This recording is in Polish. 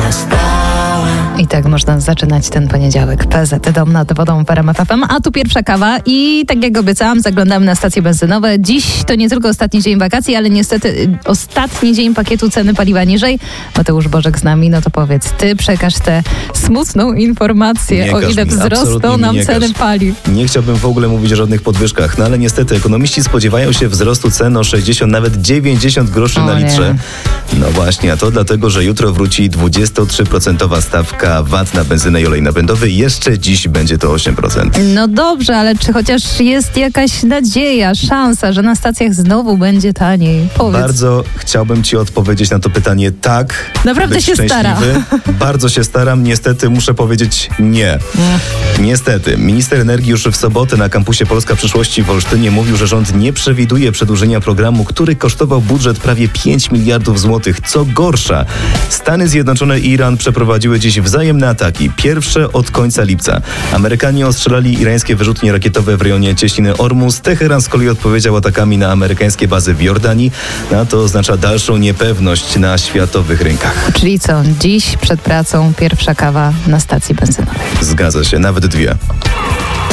I tak można zaczynać ten poniedziałek. PZ, dom nad wodą w RMF FM, a tu pierwsza kawa i tak jak obiecałam, zaglądamy na stacje benzynowe. Dziś to nie tylko ostatni dzień wakacji, ale niestety ostatni dzień pakietu ceny paliwa niżej. Mateusz Bożek z nami, no to powiedz, ty przekaż tę smutną informację, o ile wzrosną nam ceny paliw. Nie chciałbym w ogóle mówić o żadnych podwyżkach, no ale niestety ekonomiści spodziewają się wzrostu cen o 60, nawet 90 groszy na litrze. No właśnie, a to dlatego, że jutro wróci 23% stawka VAT na benzynę i olej napędowy. Jeszcze dziś będzie to 8%. No dobrze, ale czy chociaż jest jakaś nadzieja, szansa, że na stacjach znowu będzie taniej? Powiedz. Bardzo chciałbym ci odpowiedzieć na to pytanie tak. Naprawdę się staram. Bardzo się staram. Niestety muszę powiedzieć nie. Niestety. Minister energii już w sobotę na kampusie Polska Przyszłości w Olsztynie mówił, że rząd nie przewiduje przedłużenia programu, który kosztował budżet prawie 5 miliardów złotych. Co gorsza, Stany Zjednoczone i Iran przeprowadziły dziś wzajemne ataki. Pierwsze od końca lipca. Amerykanie ostrzelali irańskie wyrzutnie rakietowe w rejonie cieśniny Ormus. Teheran z kolei odpowiedział atakami na amerykańskie bazy w Jordanii. A to oznacza dalszą niepewność na światowych rynkach. Czyli co? Dziś przed pracą pierwsza kawa na stacji benzynowej. Zgadza się, nawet dwie.